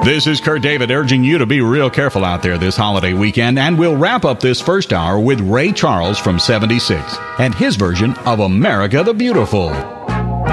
This is Kurt David urging you to be real careful out there this holiday weekend, and we'll wrap up this first hour with Ray Charles from 76 and his version of America the Beautiful.